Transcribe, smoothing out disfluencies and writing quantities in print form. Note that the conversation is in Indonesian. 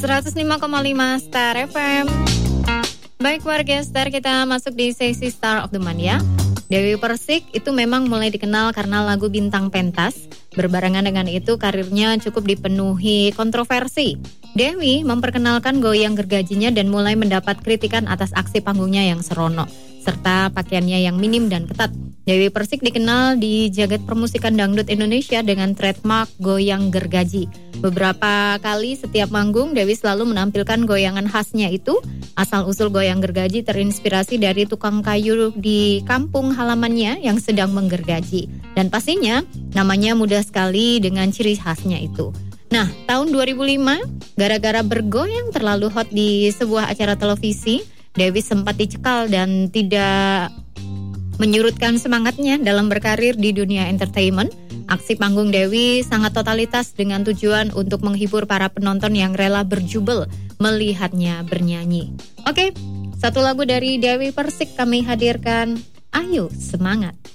105,5 Star FM. Baik warga Star, kita masuk di sesi Star of the Month ya. Dewi Persik itu memang mulai dikenal karena lagu Bintang Pentas. Berbarengan dengan itu karirnya cukup dipenuhi kontroversi. Dewi memperkenalkan goyang gergajinya dan mulai mendapat kritikan atas aksi panggungnya yang seronok serta pakaiannya yang minim dan ketat. Dewi Persik dikenal di jagat permusikan dangdut Indonesia dengan trademark goyang gergaji. Beberapa kali setiap manggung, Dewi selalu menampilkan goyangan khasnya itu. Asal-usul goyang gergaji terinspirasi dari tukang kayu di kampung halamannya yang sedang menggergaji. Dan pastinya namanya mudah sekali dengan ciri khasnya itu. Nah, tahun 2005, gara-gara bergoyang terlalu hot di sebuah acara televisi, Dewi sempat dicekal dan tidak menyurutkan semangatnya dalam berkarir di dunia entertainment. Aksi panggung Dewi sangat totalitas dengan tujuan untuk menghibur para penonton yang rela berjubel melihatnya bernyanyi. Oke, satu lagu dari Dewi Persik kami hadirkan. Ayo semangat.